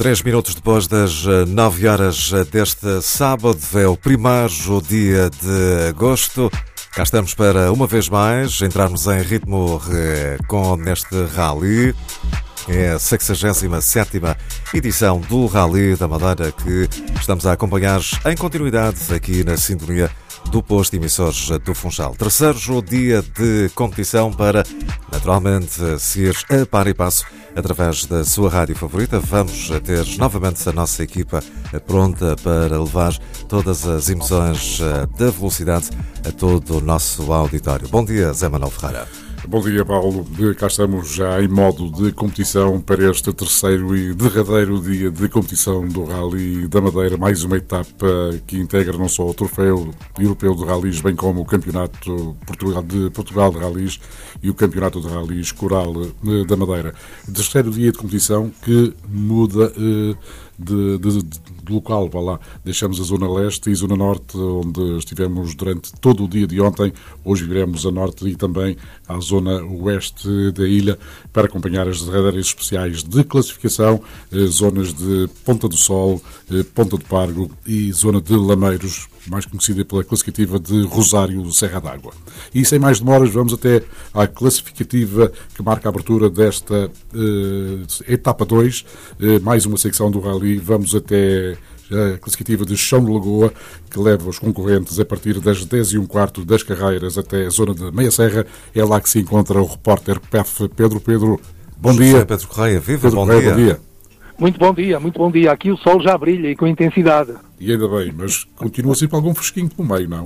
3 minutos depois das 9 horas deste sábado, é o primeiro dia de agosto. Cá estamos para, uma vez mais, entrarmos em ritmo com neste Rally. É a 67ª edição do Rally da Madeira que estamos a acompanhar em continuidade aqui na sintonia do posto de emissores do Funchal. Terceiro dia de competição para, naturalmente, seguir a par e passo através da sua rádio favorita. Vamos ter novamente a nossa equipa pronta para levar todas as emoções da velocidade a todo o nosso auditório. Bom dia, Zé Manuel Ferreira. Bom dia, Paulo. Cá estamos já em modo de competição para este terceiro e derradeiro dia de competição do Rally da Madeira. Mais uma etapa que integra não só o Troféu Europeu de Rallys, bem como o Campeonato de Portugal de Rallys e o Campeonato de Rallys Coral da Madeira. Terceiro dia de competição que muda de local, vá lá. Deixamos a Zona Leste e Zona Norte, onde estivemos durante todo o dia de ontem. Hoje viremos a Norte e também à Zona Oeste da ilha para acompanhar as derradeiras especiais de classificação, zonas de Ponta do Sol, Ponta do Pargo e Zona de Lameiros, mais conhecida pela classificativa de Rosário Serra d'Água. E sem mais demoras vamos até à classificativa que marca a abertura desta etapa 2, mais uma secção do Rally. Vamos até a classificativa de Chão de Lagoa, que leva os concorrentes a partir das 10h15 das carreiras até a zona de Meia Serra. É lá que se encontra o repórter PEF Pedro. Bom dia. Pedro Correia, viva, Pedro bom Correia, dia. Bom dia. Muito bom dia. Aqui o sol já brilha e com intensidade. E ainda bem, mas continua sempre algum fresquinho pelo meio, não?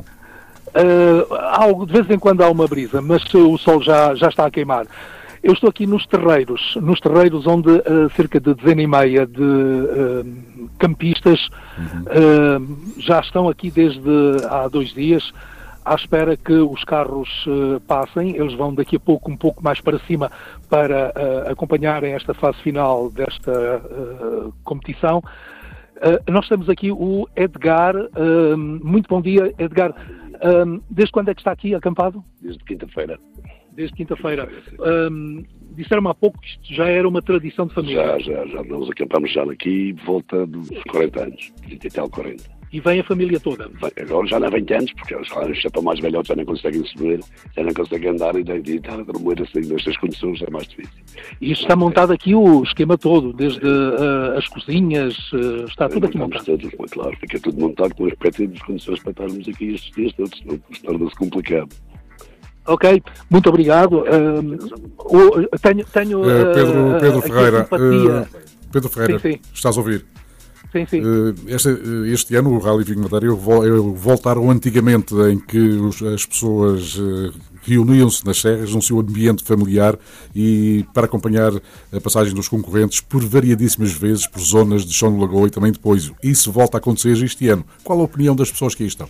De vez em quando há uma brisa, mas o sol já está a queimar. Eu estou aqui nos terreiros onde cerca de dezena e meia de campistas já estão aqui desde há 2 dias, à espera que os carros passem. Eles vão daqui a pouco um pouco mais para cima para acompanharem esta fase final desta competição. Nós temos aqui o Edgar. Muito bom dia, Edgar. Desde quando é que está aqui acampado? Desde quinta-feira. Desde quinta-feira. Disseram-me há pouco que isto já era uma tradição de família. Já. Nós acampamos já aqui, volta dos 40 anos, 30 e tal, 40. E vem a família toda? Agora já não há 20 anos, porque os já estão mais velhotes, já não conseguem subir, já não conseguem andar e estar a dormir assim, nestas condições é mais difícil. E isto está montado aqui o esquema todo, desde as cozinhas, está tudo aqui montado? Todos, claro, fica tudo montado com as respectivas condições para estarmos aqui estes dias todos, senão torna-se complicado. Ok, muito obrigado. Tenho Pedro Ferreira, Pedro Ferreira, sim. Estás a ouvir? Sim. Este ano o Rally Vinho Madeira voltaram antigamente em que as pessoas reuniam-se nas serras num seu ambiente familiar e para acompanhar a passagem dos concorrentes por variadíssimas vezes por zonas de Chão de Lagoa e também depois. Isso volta a acontecer este ano. Qual a opinião das pessoas que aí estão?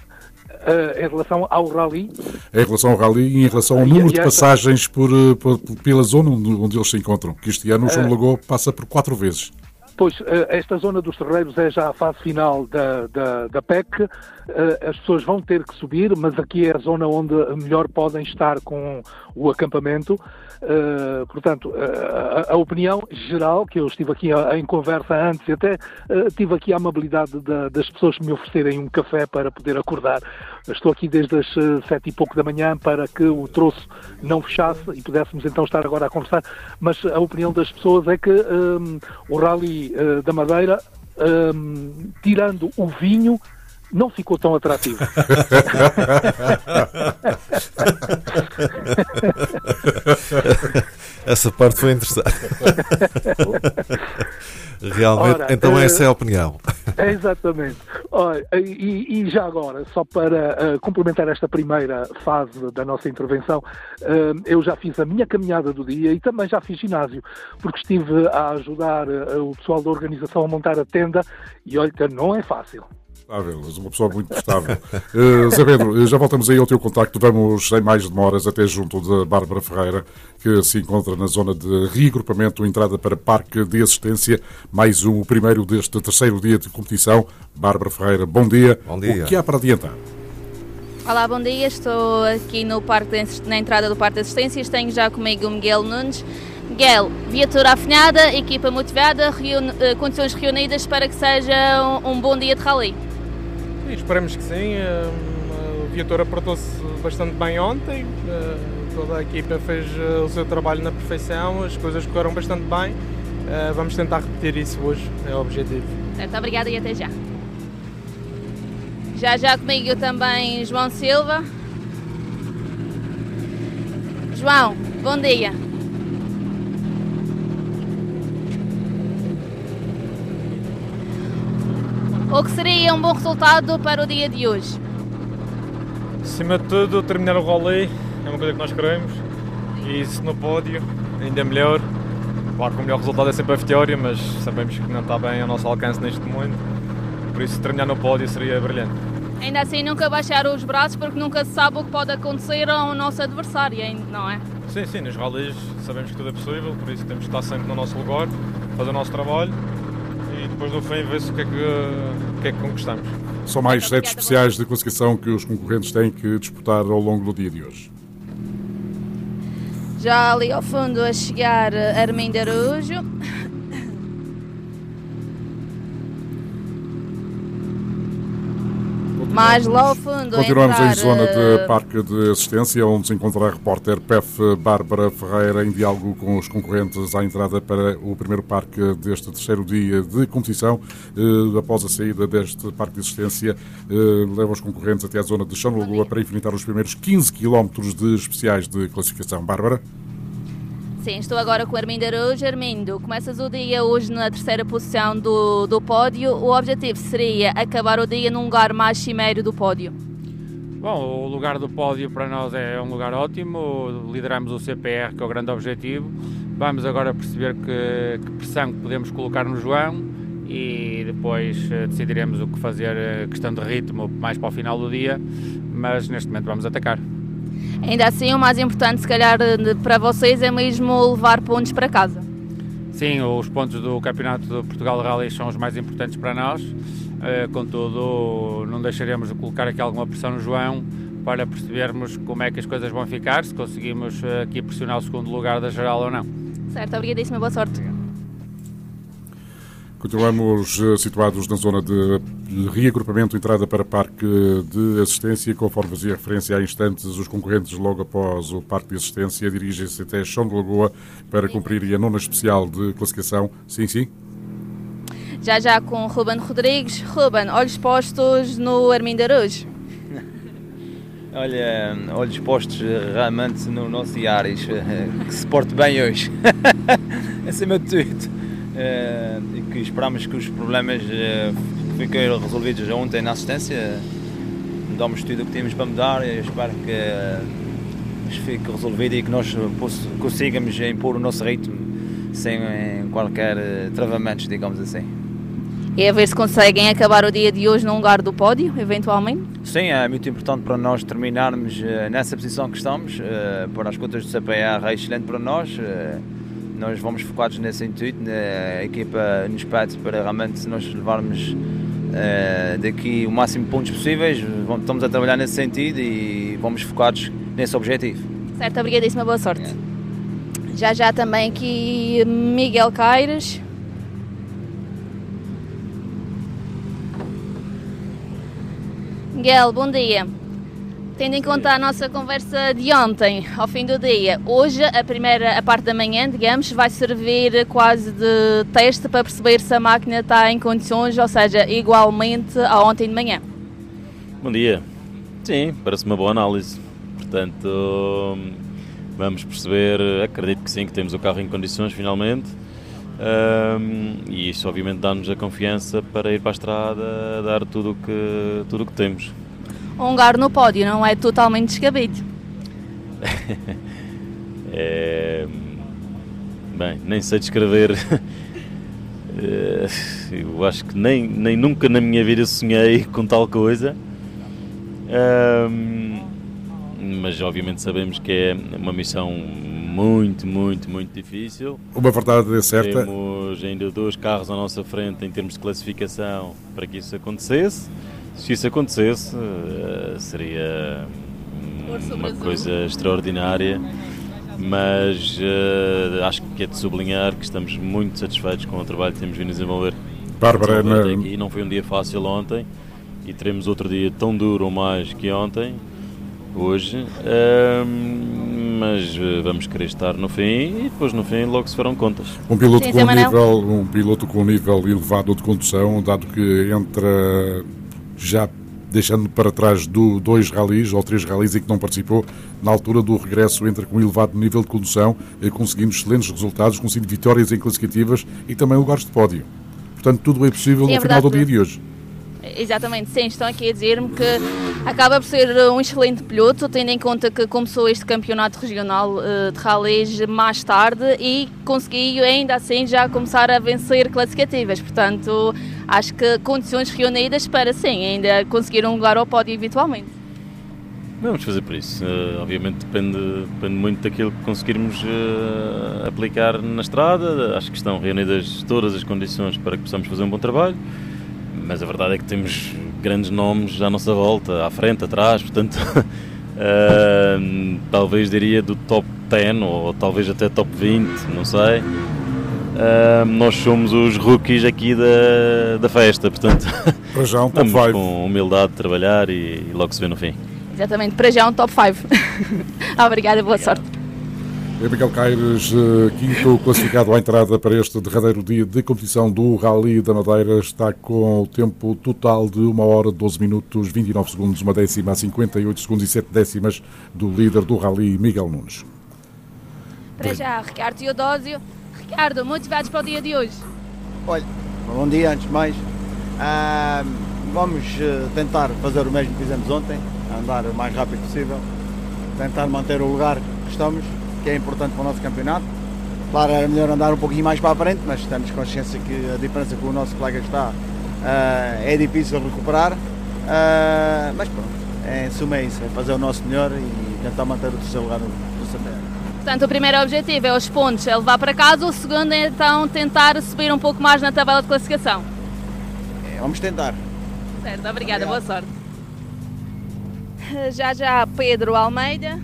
Em relação ao Rally? Em relação ao Rally e em relação ao número de passagens pela zona onde eles se encontram, que este ano o Chão de Lagoa passa por 4 vezes. Pois, esta zona dos terreiros é já a fase final da PEC. As pessoas vão ter que subir, mas aqui é a zona onde melhor podem estar com o acampamento. Portanto, a opinião geral, que eu estive aqui em conversa antes, e até tive aqui a amabilidade das pessoas me oferecerem um café para poder acordar. Estou aqui desde as 7 e pouco da manhã para que o troço não fechasse e pudéssemos então estar agora a conversar, mas a opinião das pessoas é que o Rally da Madeira, tirando o vinho, não ficou tão atrativo. Essa parte foi interessante. Realmente, então essa é a opinião. É exatamente. E já agora, só para complementar esta primeira fase da nossa intervenção, eu já fiz a minha caminhada do dia e também já fiz ginásio, porque estive a ajudar o pessoal da organização a montar a tenda e olha que não é fácil. És uma pessoa muito prestável. Zé Pedro, já voltamos aí ao teu contacto. Vamos, sem mais demoras, até junto da Bárbara Ferreira, que se encontra na zona de reagrupamento, entrada para Parque de Assistência, mais o primeiro deste terceiro dia de competição. Bárbara Ferreira, bom dia. Bom dia. O que há para adiantar? Olá, bom dia. Estou aqui na entrada do Parque de Assistências. Tenho já comigo o Miguel Nunes. Miguel, viatura afinada, equipa motivada, condições reunidas para que seja um bom dia de rally. E esperamos que sim. A viatura portou-se bastante bem ontem, toda a equipa fez o seu trabalho na perfeição, as coisas correram bastante bem. Vamos tentar repetir isso hoje, é o objetivo. Certo, obrigada e até já. Já comigo também João Silva. João, bom dia. O que seria um bom resultado para o dia de hoje? Acima de tudo, terminar o rally é uma coisa que nós queremos e isso no pódio ainda é melhor. Claro que o melhor resultado é sempre a vitória, mas sabemos que não está bem ao nosso alcance neste momento, por isso terminar no pódio seria brilhante. Ainda assim nunca baixar os braços porque nunca se sabe o que pode acontecer ao nosso adversário, não é? Sim, nos rallies sabemos que tudo é possível, por isso temos que estar sempre no nosso lugar, fazer o nosso trabalho e depois no fim ver-se o que é que conquistamos. São mais 7 especiais de classificação que os concorrentes têm que disputar ao longo do dia de hoje. Já ali ao fundo a chegar Armindo Araújo. Mais lá ao fundo continuamos entrar, em zona de parque de assistência, onde se encontra a repórter PEF Bárbara Ferreira em diálogo com os concorrentes à entrada para o primeiro parque deste terceiro dia de competição. Após a saída deste parque de assistência, leva os concorrentes até a zona de Chão de Lagoa para enfrentar os primeiros 15 km de especiais de classificação. Bárbara? Sim, estou agora com o Armindo Araújo. Armindo, começas o dia hoje na terceira posição do pódio. O objetivo seria acabar o dia num lugar mais cimeiro do pódio. Bom, o lugar do pódio para nós é um lugar ótimo, lideramos o CPR, que é o grande objetivo. Vamos agora perceber que pressão que podemos colocar no João e depois decidiremos o que fazer, questão de ritmo, mais para o final do dia, mas neste momento vamos atacar. Ainda assim, o mais importante, se calhar, para vocês é mesmo levar pontos para casa. Sim, os pontos do Campeonato de Portugal de Rally são os mais importantes para nós. Contudo, não deixaremos de colocar aqui alguma pressão no João para percebermos como é que as coisas vão ficar, se conseguimos aqui pressionar o segundo lugar da geral ou não. Certo, obrigadíssima, boa sorte. Continuamos situados na zona de reagrupamento, entrada para parque de assistência. Conforme fazia referência há instantes, os concorrentes logo após o parque de assistência dirigem-se até Chão de Lagoa para cumprir a nona especial de classificação. Sim. Já com Ruben Rodrigues. Ruben, olhos postos no Armindo Araújo. Olha, olhos postos realmente no nosso Iaris, que se porte bem hoje, acima de tudo. E que esperamos que os problemas que ficaram resolvidos ontem na assistência mudamos tudo o que tínhamos para mudar e espero que fique resolvido e que nós consigamos impor o nosso ritmo sem qualquer travamentos, digamos assim. E a ver se conseguem acabar o dia de hoje num lugar do pódio, eventualmente? Sim, é muito importante para nós terminarmos nessa posição que estamos, para as contas do CPR é excelente para nós. Nós vamos focados nesse intuito, a equipa nos pede para realmente nós levarmos daqui o máximo de pontos possíveis. Estamos a trabalhar nesse sentido e vamos focados nesse objetivo. Certo, obrigadíssima, boa sorte. Já também aqui Miguel Caires. Miguel, bom dia. Tendo em conta a nossa conversa de ontem, ao fim do dia, hoje a parte da manhã, digamos, vai servir quase de teste para perceber se a máquina está em condições, ou seja, igualmente a ontem de manhã. Bom dia. Sim, parece uma boa análise. Portanto, vamos perceber, acredito que sim, que temos o carro em condições finalmente. E isso obviamente dá-nos a confiança para ir para a estrada, dar tudo o que temos. Um lugar no pódio não é totalmente descabido. Bem, nem sei descrever. Eu acho que nem nunca na minha vida sonhei com tal coisa. Mas obviamente sabemos que é uma missão muito, muito, muito difícil. Uma verdade é certa. Temos ainda 2 carros à nossa frente em termos de classificação para que isso acontecesse. Se isso acontecesse, seria uma coisa extraordinária mas acho que é de sublinhar que estamos muito satisfeitos com o trabalho que temos vindo a desenvolver. Bárbara, e não foi um dia fácil ontem e teremos outro dia tão duro ou mais que ontem, hoje, mas vamos querer estar no fim e depois no fim logo se farão contas. Um piloto com um nível elevado de condução, dado que entra já deixando para trás 2 ralis ou 3 ralis em que não participou, na altura do regresso entra com um elevado nível de condução, conseguindo excelentes resultados, conseguindo vitórias em classificativas e também lugares de pódio. Portanto, tudo é possível no final do dia de hoje. Exatamente, sim, estão aqui a dizer-me que acaba por ser um excelente piloto, tendo em conta que começou este campeonato regional de rallies mais tarde e conseguiu ainda assim já começar a vencer classificativas, portanto acho que condições reunidas para sim, ainda conseguir um lugar ao pódio eventualmente. Vamos fazer por isso, obviamente depende muito daquilo que conseguirmos aplicar na estrada, acho que estão reunidas todas as condições para que possamos fazer um bom trabalho. Mas a verdade é que temos grandes nomes à nossa volta, à frente, atrás, portanto, talvez diria do top 10 ou talvez até top 20, não sei. Nós somos os rookies aqui da festa, portanto, para já um top 5. Vamos com humildade de trabalhar e logo se vê no fim. Exatamente, para já um top 5. Obrigada, boa sorte. Miguel Caires, quinto classificado à entrada para este derradeiro dia de competição do Rally da Madeira, está com o tempo total de 1 hora, 12 minutos, 29 segundos, 1 décima, 58 segundos e 7 décimas do líder do Rally, Miguel Nunes. Para já, Ricardo Teodósio. Ricardo, motivados para o dia de hoje? Olha, bom dia, antes de mais. Vamos tentar fazer o mesmo que fizemos ontem, andar o mais rápido possível, tentar manter o lugar que estamos, que é importante para o nosso campeonato. Claro, era melhor andar um pouquinho mais para a frente, mas temos consciência que a diferença com o nosso colega está é difícil recuperar, mas pronto, em suma é isso, é fazer o nosso melhor e tentar manter o terceiro lugar no CPR. Portanto, o primeiro objetivo é os pontos, é levar para casa, o segundo é então tentar subir um pouco mais na tabela de classificação. Vamos tentar. Certo, obrigada, boa sorte. Já Pedro Almeida.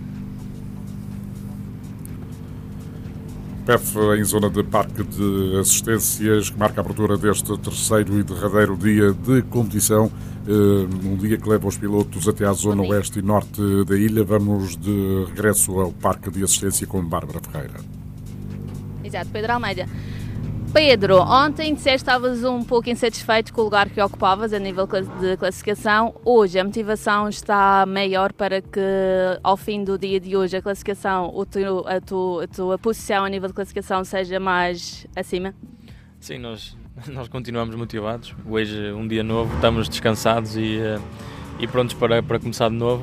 PEF em zona de parque de assistências, que marca a abertura deste terceiro e derradeiro dia de competição, um dia que leva os pilotos até à zona oeste e norte da ilha. Vamos de regresso ao parque de assistência com Bárbara Ferreira. Exato, Pedro Almeida. Pedro, ontem disseste que estavas um pouco insatisfeito com o lugar que ocupavas a nível de classificação. Hoje a motivação está maior para que ao fim do dia de hoje a classificação, a tua posição a nível de classificação seja mais acima? Sim, nós continuamos motivados. Hoje um dia novo, estamos descansados e prontos para começar de novo.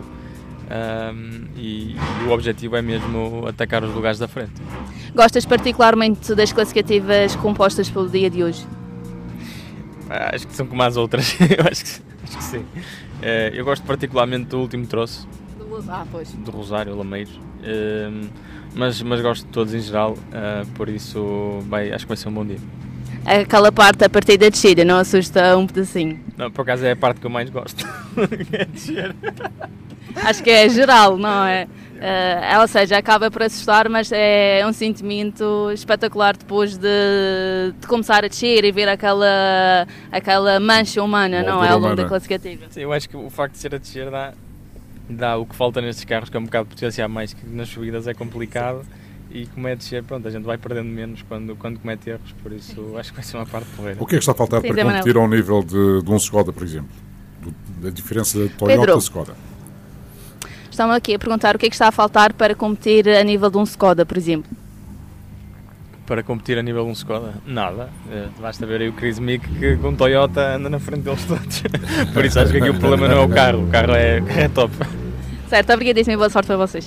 E o objetivo é mesmo atacar os lugares da frente. Gostas particularmente das classificativas compostas pelo dia de hoje? Acho que são como as outras. Eu acho que sim. Eu gosto particularmente do último troço, do Rosário, Lameiros, mas gosto de todos em geral, por isso acho que vai ser um bom dia. Aquela parte a partir da descida não assusta um pedacinho? Não, por acaso é a parte que eu mais gosto. É descer. Acho que é geral, não é? Ou seja, acaba por assustar, mas é um sentimento espetacular depois de começar a descer e ver aquela mancha humana, não é? Ao longo da classificativa. Sim, eu acho que o facto de ser a descer dá o que falta nestes carros, que é um bocado potenciar mais, que nas subidas é complicado. E como é a descer, pronto, a gente vai perdendo menos quando comete erros, por isso acho que vai ser uma parte porreira. O que é que está a faltar para competir ao nível de um Skoda, por exemplo? Da diferença de Toyota e Skoda? Estão aqui a perguntar o que é que está a faltar para competir a nível de um Skoda, por exemplo. Para competir a nível de um Skoda? Nada. Basta ver aí o Chris Mick que com Toyota anda na frente deles todos. Por isso acho que aqui o problema não é o carro é top. Certo, obrigadíssimo e boa sorte para vocês.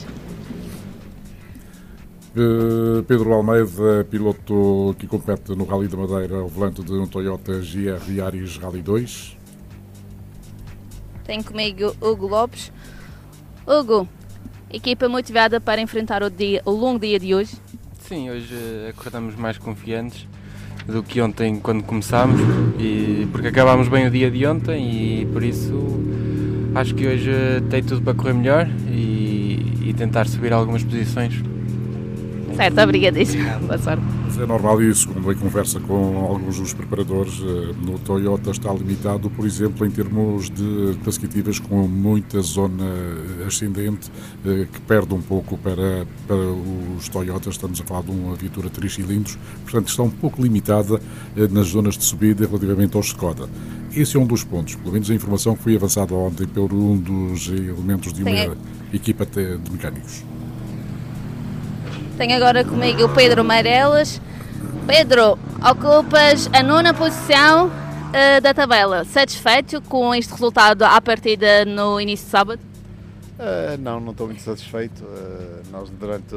Pedro Almeida, piloto que compete no Rally da Madeira ao volante de um Toyota GR Yaris Rally 2. Tenho comigo Hugo Lopes. Hugo, equipa motivada para enfrentar o longo dia de hoje? Sim, hoje acordamos mais confiantes do que ontem quando começámos, porque acabámos bem o dia de ontem e por isso acho que hoje tem tudo para correr melhor e tentar subir algumas posições Certo, obrigadíssimo. Boa sorte. Mas é normal e, segundo a conversa com alguns dos preparadores, no Toyota está limitado, por exemplo, em termos de classificativas com muita zona ascendente, que perde um pouco para os Toyotas. Estamos a falar de uma viatura 3 cilindros, portanto está um pouco limitada nas zonas de subida relativamente ao Skoda. Esse é um dos pontos, pelo menos a informação que foi avançada ontem por um dos elementos de uma equipa de mecânicos. Tenho agora comigo o Pedro Meireles. Pedro, ocupas a 9ª posição da tabela. Satisfeito com este resultado à partida no início de sábado? Não estou muito satisfeito. Nós durante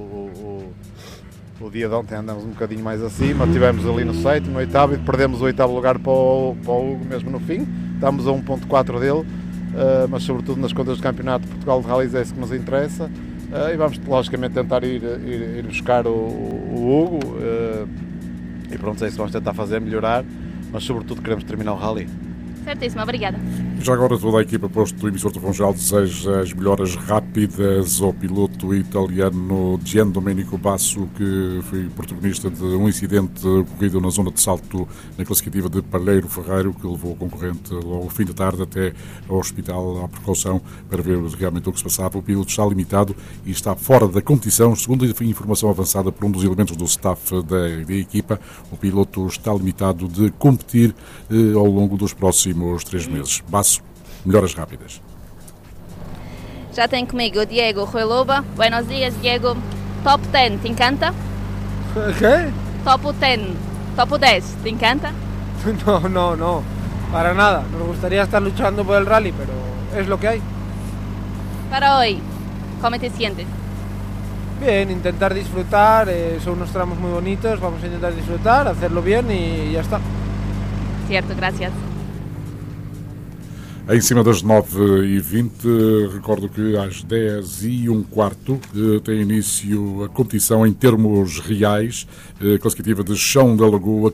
o dia de ontem andamos um bocadinho mais acima, estivemos ali no 7º, no 8º e perdemos o 8º lugar para o Hugo mesmo no fim. Estamos a 1.4 dele, mas sobretudo nas contas do Campeonato de Portugal de Rallys é isso que nos interessa. E vamos logicamente tentar ir buscar o Hugo e pronto, é isso que vamos tentar fazer, melhorar, mas sobretudo queremos terminar o Rally. Certíssimo, obrigada. Já agora toda a equipa posto do emissor do Funchal deseja as melhoras rápidas ao piloto italiano Gian Domenico Basso, que foi protagonista de um incidente ocorrido na zona de salto na classificativa de Palheiro Ferreiro, que levou o concorrente ao fim da tarde até ao hospital à precaução para ver realmente o que se passava. O piloto está limitado e está fora da competição. Segundo a informação avançada por um dos elementos do staff da equipa, o piloto está limitado de competir ao longo dos próximos 3 meses. Basso, melhoras rápidas. Já tenho comigo o Diego Rueloba. Buenos dias, Diego. Top 10, ¿te encanta? ¿Qué? Top 10, ¿te encanta? No, para nada. Nos gustaría estar luchando por el rally, pero es lo que hay. Para hoy, ¿cómo te sientes? Bien, intentar disfrutar, son unos tramos muy bonitos, vamos a intentar disfrutar, hacerlo bien y ya está. Cierto, gracias. Em cima das 9h20, recordo que às 10h15 tem início a competição em termos reais, classificativa de Chão da Lagoa,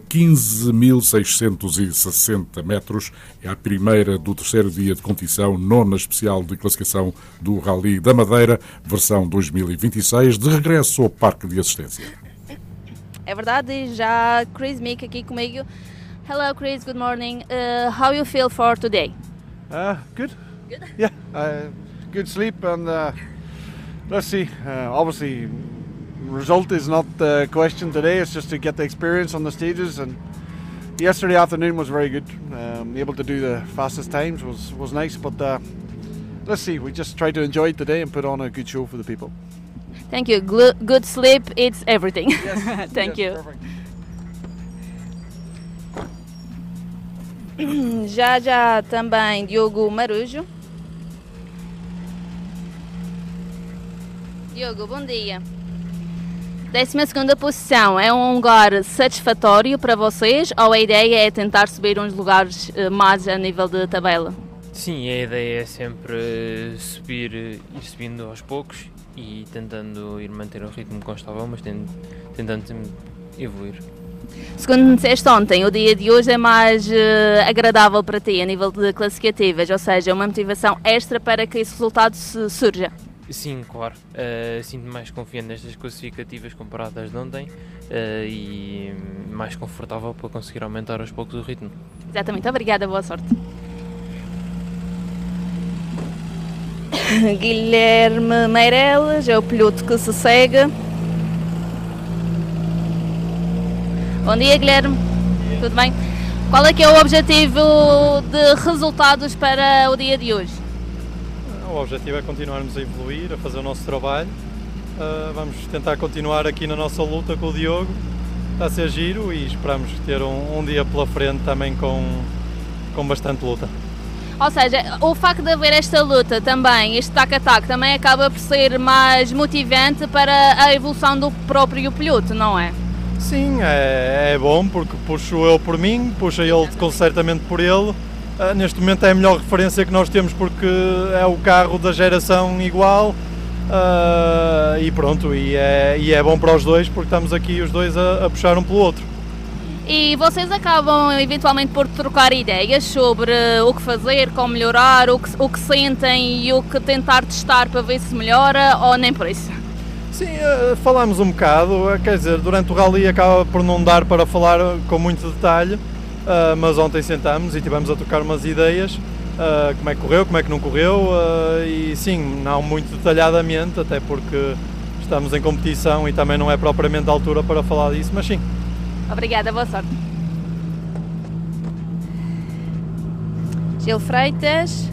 15.660 metros. É a primeira do terceiro dia de competição, 9ª especial de classificação do Rally da Madeira, versão 2026, de regresso ao Parque de Assistência. É verdade, já Chris Mick aqui comigo. Hello Chris, good morning. How you feel for today? Good. Yeah, good sleep and let's see. Obviously, result is not the question today. It's just to get the experience on the stages. And yesterday afternoon was very good. Able to do the fastest times was nice. But let's see. We just try to enjoy it today and put on a good show for the people. Thank you. Good sleep. It's everything. Yes, Thank you. Perfect. Já também Diogo Marujo. Diogo, bom dia. 12ª posição, é um lugar satisfatório para vocês ou a ideia é tentar subir uns lugares mais a nível de tabela? Sim, a ideia é sempre ir subindo aos poucos e tentando ir manter o ritmo constável, mas tentando evoluir. Segundo me disseste ontem, o dia de hoje é mais agradável para ti a nível de classificativas, ou seja, uma motivação extra para que esse resultado surja. Sim, claro. Sinto-me mais confiante nestas classificativas comparadas de ontem e mais confortável para conseguir aumentar aos poucos o ritmo. Exatamente, obrigada, boa sorte. Guilherme Meireles é o piloto que se segue. Bom dia, Guilherme. Tudo bem? Qual é que é o objetivo de resultados para o dia de hoje? O objetivo é continuarmos a evoluir, a fazer o nosso trabalho. Vamos tentar continuar aqui na nossa luta com o Diogo. Está a ser giro e esperamos ter um dia pela frente também com bastante luta. Ou seja, o facto de haver esta luta também, este tac-a-tac, também acaba por ser mais motivante para a evolução do próprio piloto, não é? Sim, é bom porque puxo eu por mim, puxa ele certamente por ele. Neste momento é a melhor referência que nós temos porque é o carro da geração igual e pronto, e é bom para os dois porque estamos aqui os dois a puxar um pelo outro. E vocês acabam eventualmente por trocar ideias sobre o que fazer, como melhorar, o que sentem e o que tentar testar para ver se melhora ou nem por isso? Sim, falámos um bocado, quer dizer, durante o rally acaba por não dar para falar com muito detalhe, mas ontem sentámos e tivemos a trocar umas ideias, como é que correu, como é que não correu, e sim, não muito detalhadamente, até porque estamos em competição e também não é propriamente a altura para falar disso, mas sim. Obrigada, boa sorte. Gil Freitas.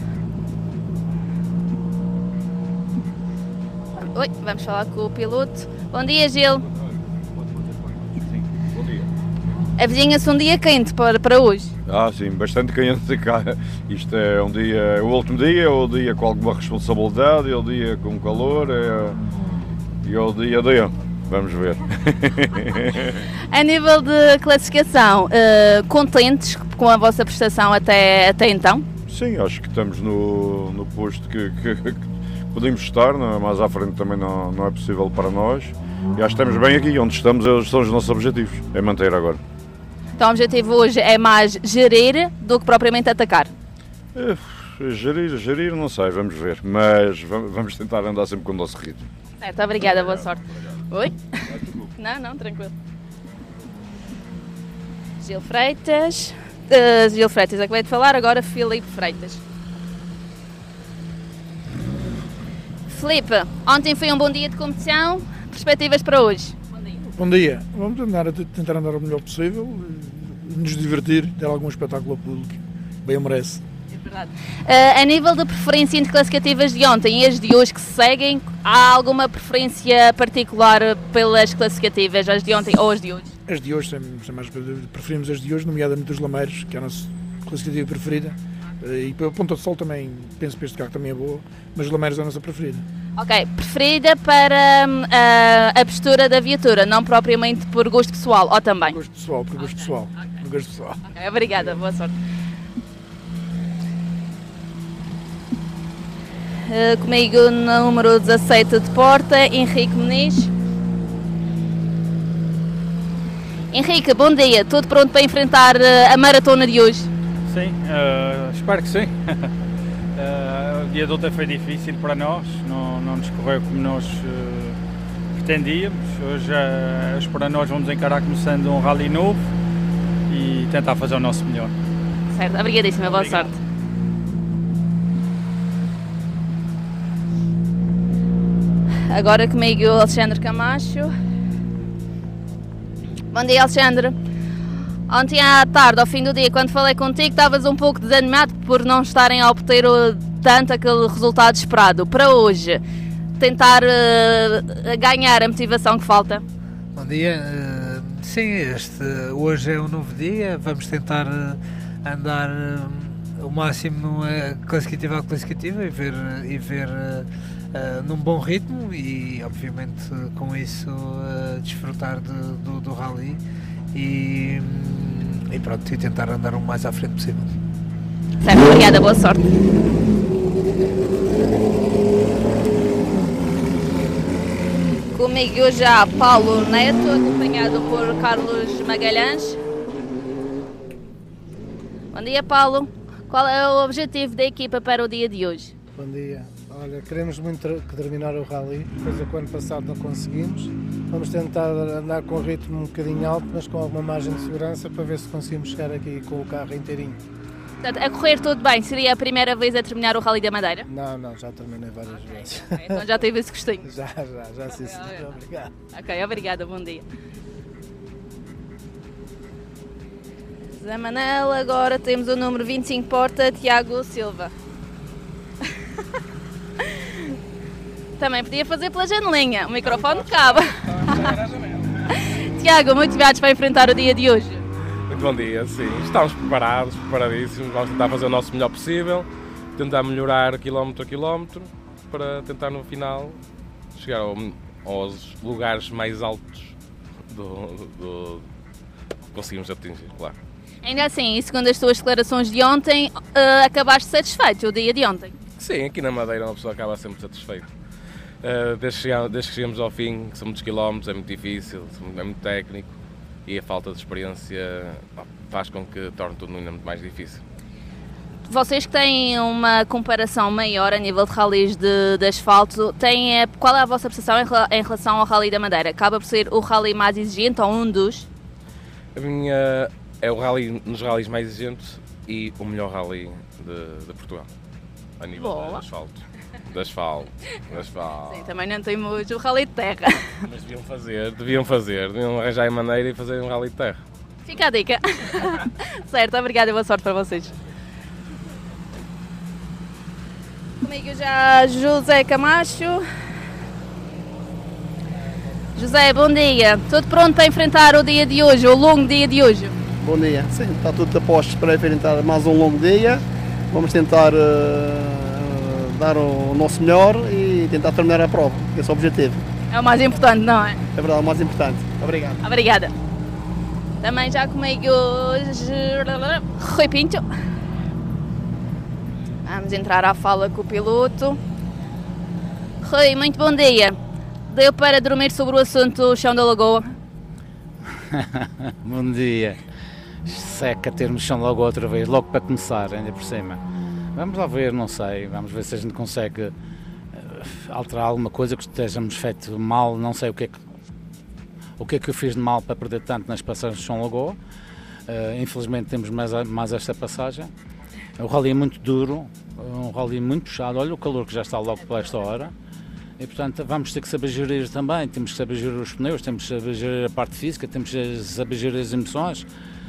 Oi, vamos falar com o piloto. Bom dia, Gil. Sim, bom dia. Avizinha-se um dia quente para hoje. Sim, bastante quente. Isto é um dia, o último dia, é o dia com alguma responsabilidade, é o dia com calor, e é o dia D. Vamos ver. A nível de classificação, contentes com a vossa prestação até então? Sim, acho que estamos no posto que podemos estar, mais à frente também não é possível para nós. E acho que estamos bem aqui, onde estamos são os nossos objetivos, é manter agora. Então o objetivo hoje é mais gerir do que propriamente atacar? Gerir não sei, vamos ver, mas vamos tentar andar sempre com o nosso ritmo. Certo, obrigada, boa sorte. Oi? Não, tranquilo. Gil Freitas. Gil Freitas, acabei de falar, agora Filipe Freitas. Filipe, ontem foi um bom dia de competição, perspectivas para hoje? Bom dia. Vamos tentar andar o melhor possível, nos divertir, ter algum espetáculo ao público, bem o merece. É verdade. A nível de preferência entre classificativas de ontem e as de hoje que se seguem, há alguma preferência particular pelas classificativas, as de ontem ou as de hoje? As de hoje, sem mais, preferimos as de hoje, nomeadamente os Lameiros, que é a nossa classificativa preferida. E a Ponta do Sol também, penso que este carro também é boa, mas os Lameiros é a nossa preferida. Ok, preferida para a postura da viatura, não propriamente por gosto pessoal, ou também? Por gosto pessoal, por gosto pessoal. Por gosto pessoal. Okay, obrigada, boa sorte. Comigo número 17 de porta, Henrique Muniz. Henrique, bom dia, tudo pronto para enfrentar a maratona de hoje? Sim, espero que sim. O dia de ontem foi difícil para nós, não nos correu como nós pretendíamos. Hoje para nós vamos encarar começando um rally novo e tentar fazer o nosso melhor. Certo, obrigadíssima, boa sorte. Agora comigo o Alexandre Camacho. Bom dia, Alexandre. Ontem à tarde, ao fim do dia, quando falei contigo, estavas um pouco desanimado por não estarem a obter tanto aquele resultado esperado. Para hoje, tentar ganhar a motivação que falta? Bom dia. Sim, hoje é um novo dia. Vamos tentar andar o máximo classificativa a classificativa e ver num bom ritmo e, obviamente, com isso desfrutar do rally. E pronto, e tentar andar o mais à frente possível. Certo, obrigada, boa sorte. Comigo já Paulo Neto, acompanhado por Carlos Magalhães. Bom dia, Paulo. Qual é o objetivo da equipa para o dia de hoje? Bom dia. Olha, queremos muito terminar o rally, coisa que o ano passado não conseguimos. Vamos tentar andar com o ritmo um bocadinho alto, mas com alguma margem de segurança para ver se conseguimos chegar aqui com o carro inteirinho. Portanto, a correr tudo bem, seria a primeira vez a terminar o Rally da Madeira? Não, já terminei várias vezes. Okay, então já teve esse gostinho? Já sim, senhor. Obrigado. Ok, obrigada, bom dia. Zé Manel, agora temos o número 25 porta, Tiago Silva. Também podia fazer pela janelinha, o microfone cabe. Tiago, motivados para enfrentar o dia de hoje? Muito bom dia, sim. Estamos preparadíssimos, vamos tentar fazer o nosso melhor possível, tentar melhorar quilómetro a quilómetro, para tentar no final chegar aos lugares mais altos do que conseguimos atingir, claro. Ainda assim, e segundo as tuas declarações de ontem, acabaste satisfeito o dia de ontem? Sim, aqui na Madeira uma pessoa acaba sempre satisfeita. Desde que chegamos ao fim, que são muitos quilómetros, é muito difícil, é muito técnico e a falta de experiência faz com que torne tudo ainda muito mais difícil. Vocês que têm uma comparação maior a nível de rallies de asfalto, qual é a vossa percepção em relação ao Rally da Madeira? Acaba por ser o rally mais exigente ou um dos? A minha é o rally nos rallies mais exigentes e o melhor rally de Portugal, a nível de asfalto. De asfalto. Sim, também não temos o rally de terra. Mas deviam arranjar a maneira e fazer um rally de terra. Fica a dica. Certo, obrigada e boa sorte para vocês. Comigo já José Camacho. José, bom dia. Tudo pronto para enfrentar o dia de hoje, o longo dia de hoje? Bom dia. Sim, está tudo a postos para enfrentar mais um longo dia. Vamos tentar dar o nosso melhor e tentar terminar a prova. Esse é o objetivo. É o mais importante, não é? É verdade, o mais importante. Obrigado. Obrigada. Também já comigo Rui Pinto. Vamos entrar à fala com o piloto. Rui, muito bom dia. Deu para dormir sobre o assunto chão da Lagoa? Bom dia. Seca termos chão da Lagoa outra vez, logo para começar, ainda por cima. Vamos lá ver, não sei. Vamos ver se a gente consegue alterar alguma coisa que estejamos feito mal. Não sei o que é que eu fiz de mal para perder tanto nas passagens de chão da Lagoa. Infelizmente temos mais esta passagem. O rally é muito duro, um rally muito puxado. Olha o calor que já está logo por esta hora. E portanto vamos ter que saber gerir também. Temos que saber gerir os pneus, temos que saber gerir a parte física, temos que saber gerir as emoções.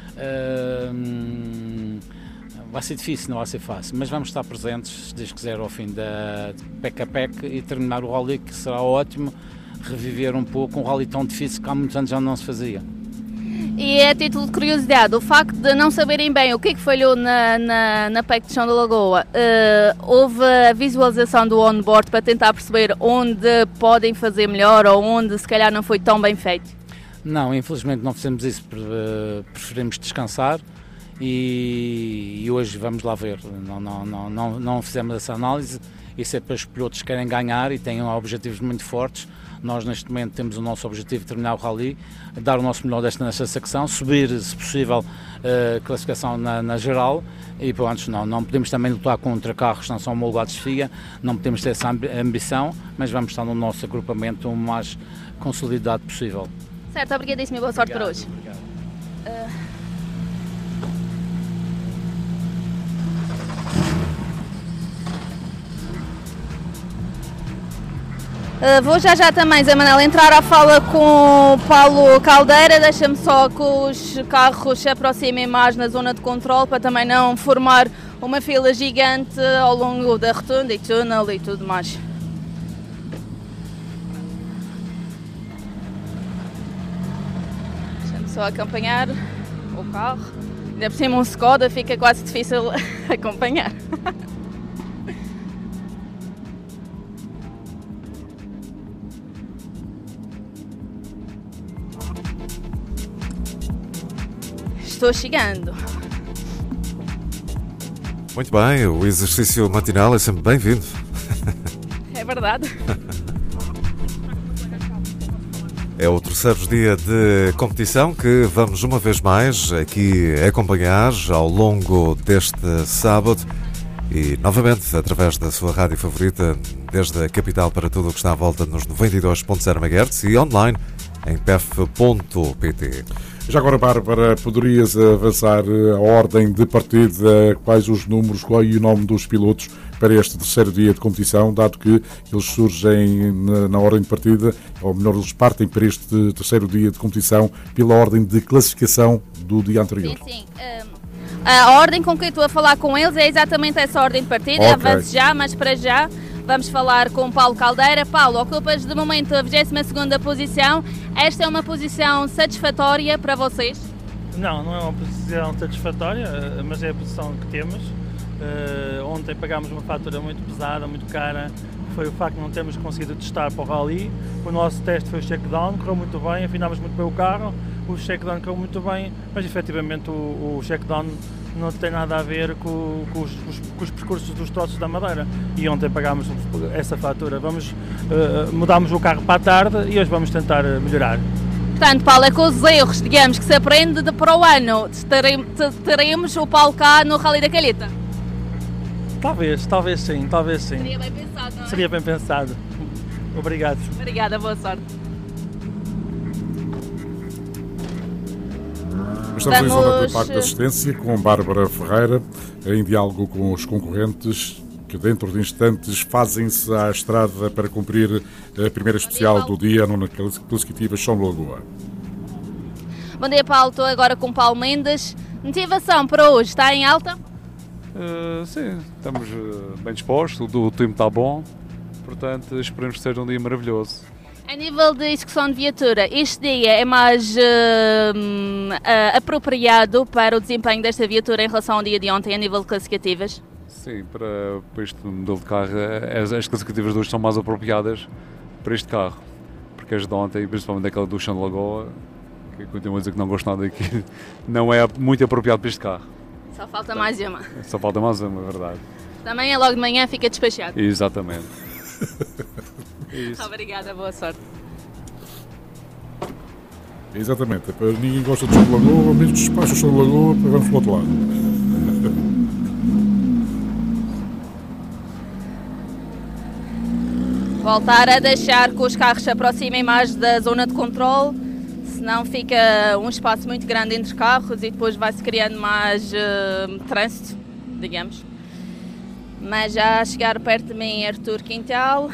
Vai ser difícil, não vai ser fácil, mas vamos estar presentes, se Deus quiser, ao fim da PEC a PEC e terminar o rally, que será ótimo, reviver um pouco um rally tão difícil que há muitos anos já não se fazia. E a título de curiosidade, o facto de não saberem bem o que é que falhou na PEC de Chão da Lagoa, houve a visualização do on-board para tentar perceber onde podem fazer melhor ou onde se calhar não foi tão bem feito? Não, infelizmente não fizemos isso, preferimos descansar e hoje vamos lá ver. Não fizemos essa análise. Isso é para os pilotos que querem ganhar e têm objetivos muito fortes. Nós neste momento temos o nosso objetivo de terminar o rally, dar o nosso melhor nesta secção, subir, se possível, a classificação na geral e pronto, não podemos também lutar contra carros que não são homologados de FIA, não podemos ter essa ambição, mas vamos estar no nosso agrupamento o mais consolidado possível. Certo, obrigadíssimo e boa sorte para hoje. Vou já também, Zé Manel, entrar à fala com o Paulo Caldeira. Deixa-me só que os carros se aproximem mais na zona de controle para também não formar uma fila gigante ao longo da rotunda e túnel e tudo mais. Deixa-me só acompanhar o carro. Ainda por cima um Skoda, fica quase difícil acompanhar. Estou chegando. Muito bem, o exercício matinal é sempre bem-vindo. É verdade. É o terceiro dia de competição que vamos uma vez mais aqui acompanhar ao longo deste sábado e novamente através da sua rádio favorita desde a capital para tudo o que está à volta nos 92.0 MHz e online em pef.pt. Já agora, Bárbara, poderias avançar a ordem de partida, quais os números, qual é o nome dos pilotos para este terceiro dia de competição, dado que eles surgem na ordem de partida, ou melhor, eles partem para este terceiro dia de competição pela ordem de classificação do dia anterior. Sim. A ordem com que eu estou a falar com eles é exatamente essa ordem de partida. Okay. Avance já, mas para já vamos falar com o Paulo Caldeira. Paulo, ocupas de momento a 22ª posição. Esta é uma posição satisfatória para vocês? Não é uma posição satisfatória, mas é a posição que temos. Ontem pagámos uma fatura muito pesada, muito cara. Foi o facto de não termos conseguido testar para o Rally. O nosso teste foi o shakedown, correu muito bem, afinámos muito bem o carro. O shakedown correu muito bem, mas efetivamente o shakedown não tem nada a ver com os percursos dos troços da Madeira. E ontem pagámos essa fatura. Mudámos o carro para a tarde e hoje vamos tentar melhorar. Portanto, Paulo, é com os erros, digamos, que se aprende para o ano. Teremos o Paulo cá no Rally da Calheta. Talvez sim. Seria bem pensado, não é? Seria bem pensado. Obrigado. Obrigada, boa sorte. Estamos em zona de parque de assistência com Bárbara Ferreira, em diálogo com os concorrentes que dentro de instantes fazem-se à estrada para cumprir a primeira especial do dia na classificativa Chão de Lagoa. Bom dia, Paulo. Estou agora com Paulo Mendes. Motivação para hoje está em alta? Sim, estamos bem dispostos, o tempo está bom, portanto esperemos que seja um dia maravilhoso. A nível de execução de viatura, este dia é mais apropriado para o desempenho desta viatura em relação ao dia de ontem, a nível de classificativas? Sim, para este modelo de carro, as classificativas de hoje são mais apropriadas para este carro, porque as de ontem, principalmente aquela do Chão de Lagoa, que continuo a dizer que não gosto nada aqui, não é muito apropriado para este carro. Só falta mais uma. Só falta mais uma, é verdade. Também é logo de manhã, fica despachado. Exatamente. Isso. Obrigada, boa sorte. Exatamente, ninguém gosta de Chão de Lagoa, mesmo despacho o Chão de Lagoa, vamos para o outro lado. Voltar a deixar que os carros se aproximem mais da zona de controle, senão fica um espaço muito grande entre carros e depois vai-se criando mais trânsito, digamos. Mas já a chegar perto de mim, Artur Quintal.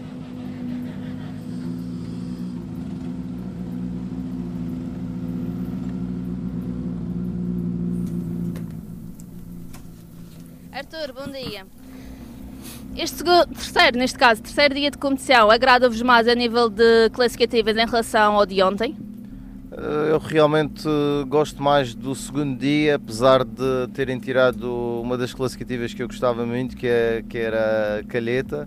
Artur, bom dia. Este terceiro dia de competição, agrada-vos mais a nível de classificativas em relação ao de ontem? Eu realmente gosto mais do segundo dia, apesar de terem tirado uma das classificativas que eu gostava muito, que era a Calheta.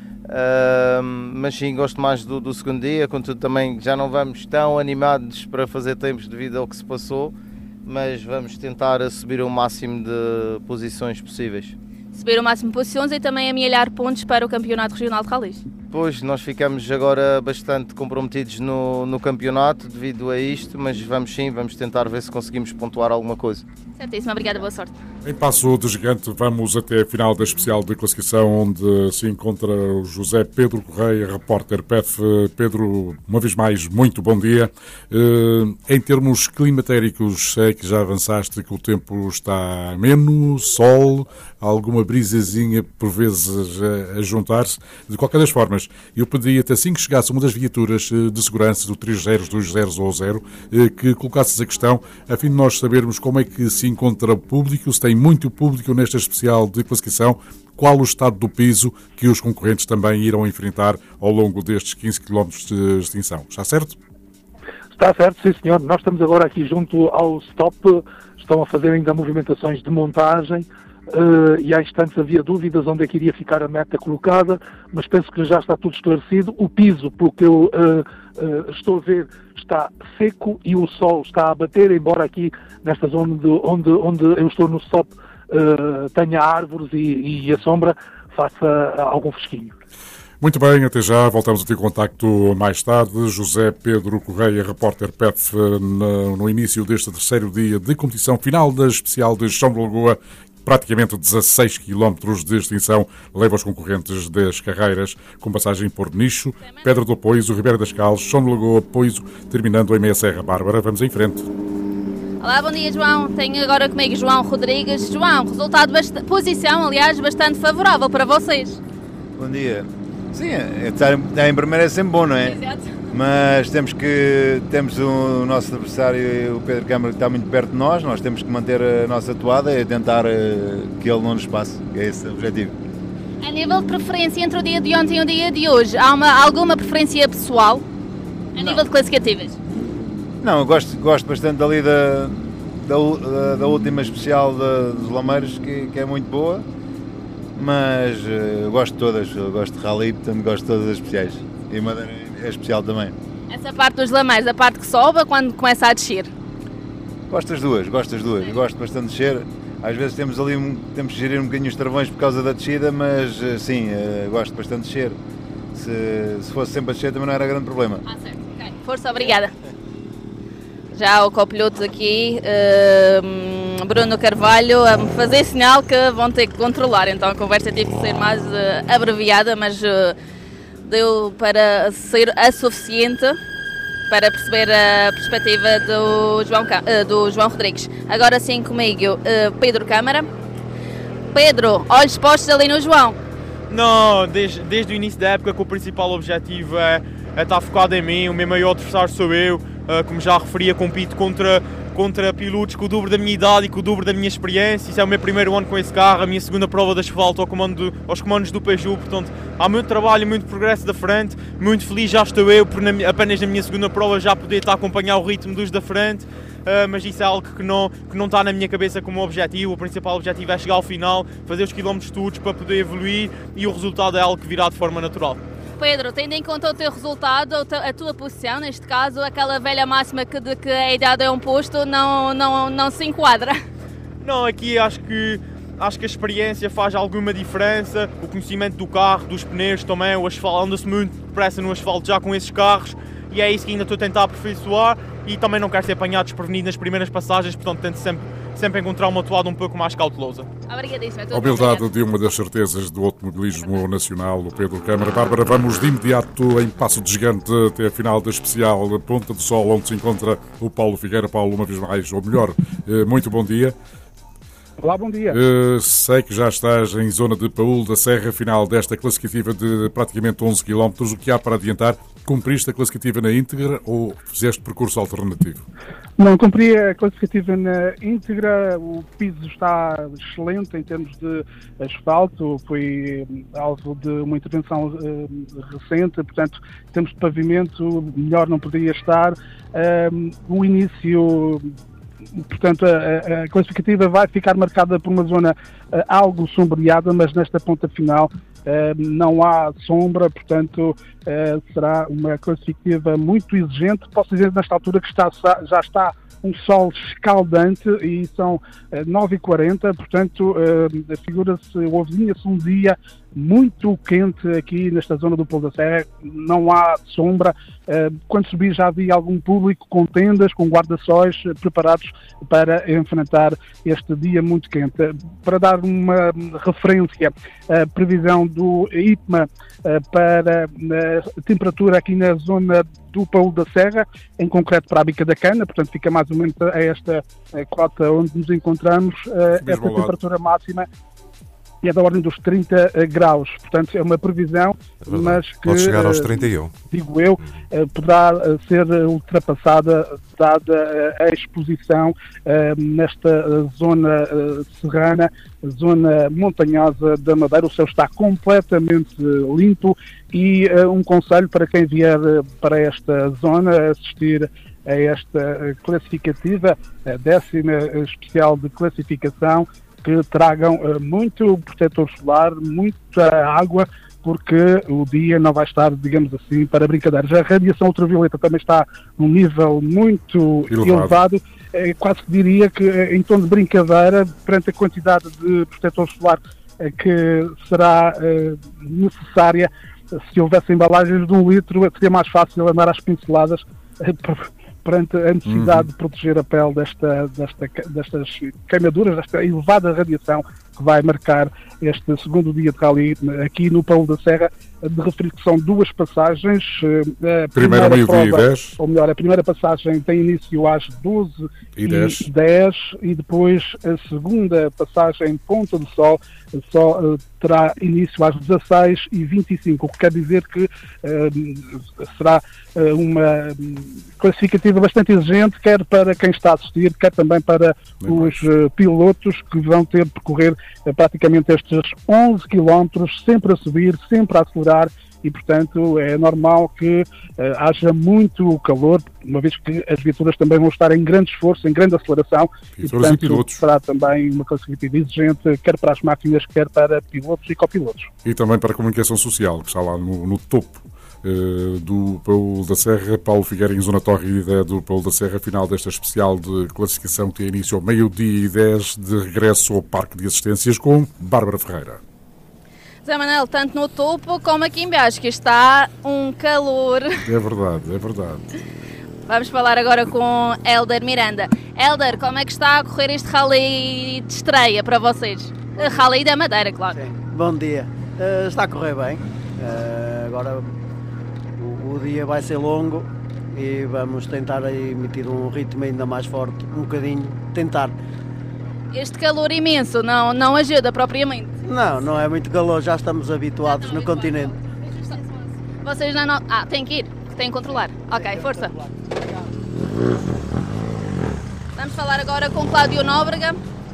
Mas sim, gosto mais do segundo dia, contudo também já não vamos tão animados para fazer tempos devido ao que se passou, mas vamos tentar subir o máximo de posições possíveis. Subir o máximo de posições e também amealhar pontos para o Campeonato Regional de Rallys. Pois, nós ficamos agora bastante comprometidos no campeonato devido a isto, mas vamos tentar ver se conseguimos pontuar alguma coisa. Certíssimo, obrigada, boa sorte. Em Passo de Gigante vamos até a final da especial de classificação, onde se encontra o José Pedro Correia, repórter PEF. Pedro, uma vez mais, muito bom dia. Em termos climatéricos, sei que já avançaste, que o tempo está ameno, sol, alguma brisazinha por vezes a juntar-se. De qualquer das formas, eu pedi-te assim que chegasse uma das viaturas de segurança do 3020 ou 0, que colocasses a questão, a fim de nós sabermos como é que se encontra o público, se tem muito público nesta especial de classificação, qual o estado do piso que os concorrentes também irão enfrentar ao longo destes 15 km de extinção. Está certo? Está certo, sim senhor. Nós estamos agora aqui junto ao stop, estão a fazer ainda movimentações de montagem. E há instantes havia dúvidas onde é que iria ficar a meta colocada, mas penso que já está tudo esclarecido. O piso, pelo que eu estou a ver, está seco e o sol está a bater, embora aqui nesta zona onde eu estou no stop tenha árvores e a sombra faça algum fresquinho. Muito bem, até já. Voltamos a ter contacto mais tarde. José Pedro Correia, repórter PEF, no início deste terceiro dia de competição final da especial de Chão de Lagoa. Praticamente 16 km de extinção leva os concorrentes das carreiras, com passagem por Nicho, Pedra do Poiso, Ribeira das Calças, Chão de Lagoa, Poiso, terminando em Meia Serra. Bárbara, vamos em frente. Olá, bom dia, João. Tenho agora comigo João Rodrigues. João, resultado, posição, aliás, bastante favorável para vocês. Bom dia. Sim, estar em primeiro é sempre bom, não é? Exato. Mas temos o nosso adversário, o Pedro Câmara, que está muito perto de nós. Nós temos que manter a nossa toada e tentar que ele não nos passe. É esse o objetivo. A nível de preferência entre o dia de ontem e o dia de hoje, há alguma preferência pessoal a nível de classificativas? Não, eu gosto bastante ali da última especial dos Lameiros, que é muito boa. Mas eu gosto de todas. Eu gosto de rally, portanto gosto de todas as especiais. E Madeira é especial também. Essa parte dos Lameiros, a parte que sobe, quando começa a descer? Gosto das duas. Eu gosto bastante de descer. Às vezes temos que gerir um bocadinho os travões por causa da descida, mas sim, gosto bastante de descer. Se fosse sempre a descer também não era grande problema. Certo. Okay. Força, obrigada. Já o copiloto aqui, Bruno Carvalho a me fazer sinal que vão ter que controlar, então a conversa teve que ser mais abreviada, mas deu para ser a suficiente para perceber a perspectiva do João Rodrigues. Agora sim comigo, Pedro Câmara. Pedro, olhos postos ali no João. Não, desde o início da época que o principal objetivo é estar focado em mim, o meu maior adversário sou eu, como já referia, compito contra pilotos com o dobro da minha idade e com o dobro da minha experiência. Isso é o meu primeiro ano com esse carro, a minha segunda prova de asfalto aos comandos do Peugeot, portanto há muito trabalho, muito progresso da frente, muito feliz já estou eu por apenas na minha segunda prova já poder estar a acompanhar o ritmo dos da frente. Mas isso é algo que não está na minha cabeça como objetivo. O principal objetivo é chegar ao final, fazer os quilómetros todos para poder evoluir, e o resultado é algo que virá de forma natural. Pedro, tendo em conta o teu resultado, a tua posição, neste caso, aquela velha máxima de que a idade é um posto, não se enquadra? Não, aqui acho que a experiência faz alguma diferença, o conhecimento do carro, dos pneus também, o asfalto, anda-se muito depressa no asfalto já com esses carros, e é isso que ainda estou a tentar aperfeiçoar, e também não quero ser apanhado desprevenido nas primeiras passagens, portanto tento sempre encontrar uma atuada um pouco mais cautelosa. Obrigadíssima. A humildade de uma das certezas do automobilismo nacional, o Pedro Câmara. Bárbara, vamos de imediato em passo de gigante até a final da especial Ponta do Sol, onde se encontra o Paulo Figueira. Paulo, uma vez mais, ou melhor, muito bom dia. Olá, bom dia. Sei que já estás em zona de Paúl da Serra, final desta classificativa de praticamente 11 km. O que há para adiantar? Cumpriste a classificativa na íntegra ou fizeste percurso alternativo? Não, cumpri a classificativa na íntegra. O piso está excelente em termos de asfalto. Foi alvo de uma intervenção recente, portanto, em termos de pavimento, melhor não poderia estar. O início... Portanto, a classificativa vai ficar marcada por uma zona algo sombreada, mas nesta ponta final não há sombra, portanto será uma classificativa muito exigente. Posso dizer nesta altura que já está um sol escaldante e são 9h40, portanto figura-se, ou avizinha-se um dia muito quente aqui nesta zona do Paúl da Serra, não há sombra. Quando subi já havia algum público com tendas, com guarda-sóis preparados para enfrentar este dia muito quente. Para dar uma referência, a previsão do IPMA para a temperatura aqui na zona do Paúl da Serra, em concreto para a Bica da Cana, portanto fica mais ou menos a esta cota onde nos encontramos, esta temperatura máxima é da ordem dos 30 graus, portanto é uma previsão, mas que pode chegar aos 31. Digo eu, poderá ser ultrapassada dada a exposição nesta zona serrana, zona montanhosa da Madeira. O céu está completamente limpo e um conselho para quem vier para esta zona assistir a esta classificativa, a 10ª especial de classificação, que tragam muito protetor solar, muita água, porque o dia não vai estar, digamos assim, para brincadeiras. A radiação ultravioleta também está num nível muito elevado. Quase que diria que, em tom de brincadeira, perante a quantidade de protetor solar que será necessária, se houvesse embalagens de 1 litro, seria mais fácil andar às pinceladas perante a necessidade de proteger a pele destas queimaduras, desta elevada radiação que vai marcar este segundo dia de rally aqui no Paúl da Serra. De referir que são 2 passagens. A primeira meio-dia e 10. Ou melhor, a primeira passagem tem início às 12h10 e depois a segunda passagem, Ponta do Sol, só terá início às 16h25, o que quer dizer que será uma classificativa bastante exigente, quer para quem está a assistir, quer também para os pilotos que vão ter de percorrer praticamente estes 11 km, sempre a subir, sempre a acelerar, e portanto é normal que haja muito calor, uma vez que as viaturas também vão estar em grande esforço, em grande aceleração, e portanto será também uma classificativa exigente, quer para as máquinas, quer para pilotos e copilotos. E também para a comunicação social, que está lá no topo do Paúl da Serra. Paulo Figueira, em zona tórrida do Paúl da Serra, final desta especial de classificação que tem início ao 12h10, de regresso ao Parque de Assistências com Bárbara Ferreira. Zé Manuel, tanto no topo como aqui em baixo, que está um calor. É verdade, é verdade. Vamos falar agora com Hélder Miranda. Hélder, como é que está a correr este rally de estreia para vocês? Rally da Madeira, claro. Sim. Bom dia. Está a correr bem. Agora o dia vai ser longo e vamos tentar aí emitir um ritmo ainda mais forte, um bocadinho, tentar. Este calor imenso não ajuda propriamente? Não é muito calor, já estamos habituados no continente. Vocês não... têm que ir, têm que controlar. Ok, força. Vamos falar agora com Cláudio Nóbrega.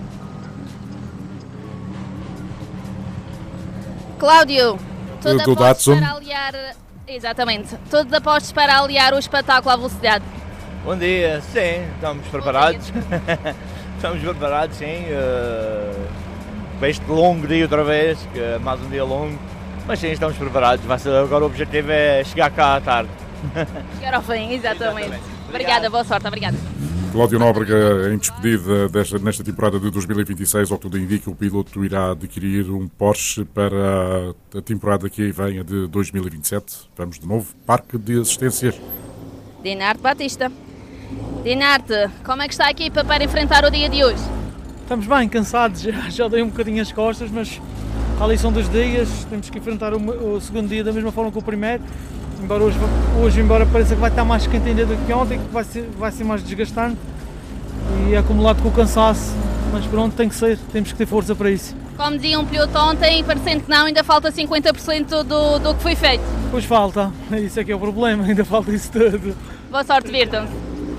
Cláudio, todos apostos para aliar... Exatamente, todos apostos para aliar o espetáculo à velocidade. Bom dia, sim, estamos preparados. Estamos preparados, sim. Para este longo dia outra vez, que é mais um dia longo. Mas sim, estamos preparados. Agora o objetivo é chegar cá à tarde. Chegar ao fim, exatamente. Obrigada, boa sorte, obrigada. Cláudio Nóbrega, em despedida nesta temporada de 2026, ao que tudo indica, o piloto irá adquirir um Porsche para a temporada que aí vem, a de 2027. Vamos de novo, Parque de Assistências. Dinarte Batista. Dinarte, como é que está a equipa para enfrentar o dia de hoje? Estamos bem cansados, já dei um bocadinho as costas, mas a lição dos dias, temos que enfrentar o segundo dia da mesma forma que o primeiro. Embora hoje pareça que vai estar mais quente ainda do que ontem, que vai ser mais desgastante e acumulado com o cansaço, mas pronto, tem que ser, temos que ter força para isso. Como dizia um piloto ontem, parecendo que não, ainda falta 50% do que foi feito. Pois falta, isso é que é o problema, ainda falta isso tudo. Boa sorte, divirtam-se.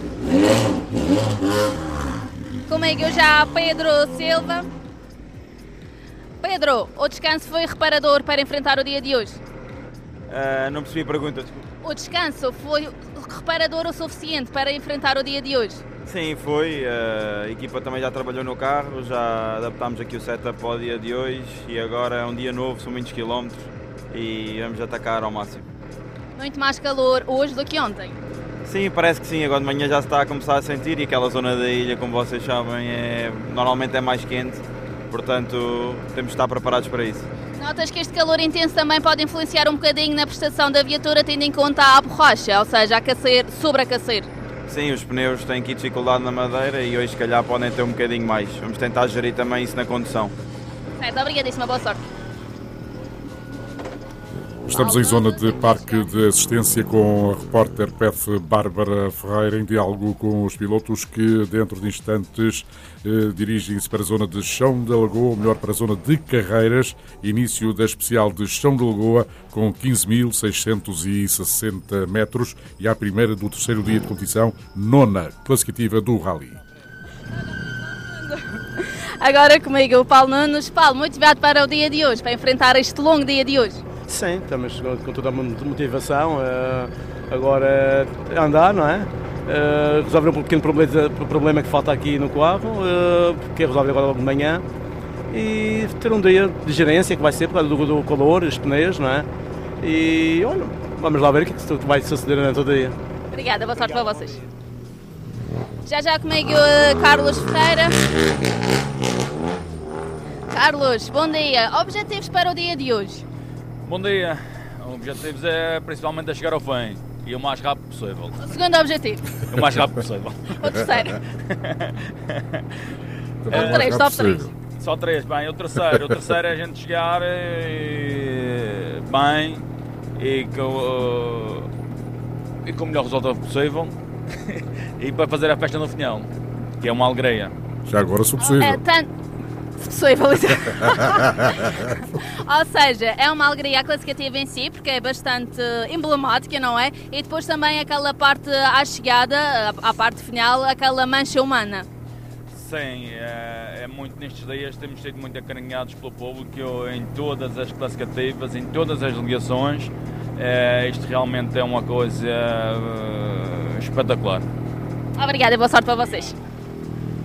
Comigo já Pedro Silva. Pedro, o descanso foi reparador para enfrentar o dia de hoje? Não percebi a pergunta, desculpa. O descanso foi reparador o suficiente para enfrentar o dia de hoje? Sim, foi. A equipa também já trabalhou no carro, já adaptámos aqui o setup para o dia de hoje e agora é um dia novo, são muitos quilómetros e vamos atacar ao máximo. Muito mais calor hoje do que ontem? Sim, parece que sim. Agora de manhã já se está a começar a sentir e aquela zona da ilha, como vocês sabem, normalmente é mais quente, portanto temos de estar preparados para isso. Notas que este calor intenso também pode influenciar um bocadinho na prestação da viatura, tendo em conta a borracha, ou seja, sobreaquecer? Sim, os pneus têm aqui dificuldade na madeira e hoje se calhar podem ter um bocadinho mais. Vamos tentar gerir também isso na condução. Certo, obrigadíssima, boa sorte. Estamos em zona de Parque de Assistência com a repórter PEF Bárbara Ferreira, em diálogo com os pilotos que dentro de instantes dirigem-se para a zona de Chão da Lagoa, ou melhor, para a zona de Carreiras, início da especial de Chão da Lagoa com 15.660 metros e à primeira do terceiro dia de competição, nona classificativa do Rally. Agora comigo o Paulo Nunes. Paulo, motivado para o dia de hoje, para enfrentar este longo dia de hoje? Sim, estamos com toda a motivação, agora andar, não é? Resolver um pequeno problema que falta aqui no carro, que é resolver agora de manhã, e ter um dia de gerência que vai ser por causa do calor, os pneus, não é? E olha, vamos lá ver o que vai suceder durante o dia. Obrigada, boa sorte para vocês. Já comigo Carlos Ferreira. Carlos, bom dia. Objetivos para o dia de hoje? Bom dia. O objetivo é principalmente chegar ao fim e o mais rápido possível. O segundo objetivo? O mais rápido possível. O terceiro? Top 3. Só 3, bem. O terceiro é a gente chegar bem e com o melhor resultado possível e para fazer a festa no final, que é uma alegria. Já agora, se possível. Possível. Ou seja, é uma alegria a classificativa em si, porque é bastante emblemática, não é? E depois também aquela parte à chegada, à parte final, aquela mancha humana. Sim, é muito nestes dias, temos sido muito acarinhados pelo público em todas as classificativas, em todas as ligações. Isto realmente é uma coisa espetacular. Obrigada e boa sorte para vocês.